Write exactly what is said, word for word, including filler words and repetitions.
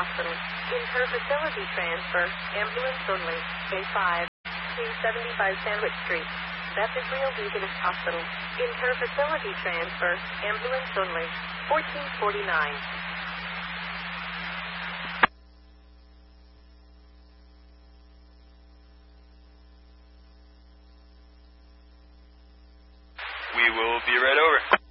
Hospital. Inter-facility transfer. Ambulance only. A five. two seventy-five Sandwich Street. Bethesda Real Deaconess Hospital. Inter-facility transfer. Ambulance only. fourteen forty-nine. We will be right over.